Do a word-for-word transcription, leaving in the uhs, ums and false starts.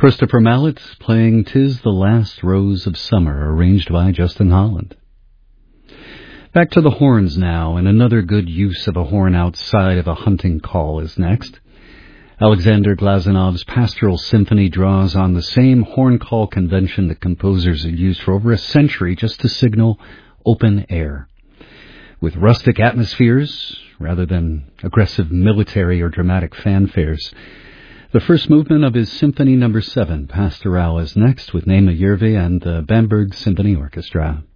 Christopher Mallet playing "'Tis the Last Rose of Summer," arranged by Justin Holland. Back to the horns now, and another good use of a horn outside of a hunting call is next. Alexander Glazanov's Pastoral Symphony draws on the same horn call convention that composers have used for over a century just to signal open air. With rustic atmospheres, rather than aggressive military or dramatic fanfares. The first movement of his Symphony Number seven, Pastoral, is next with Nema Järvi and the Bamberg Symphony Orchestra.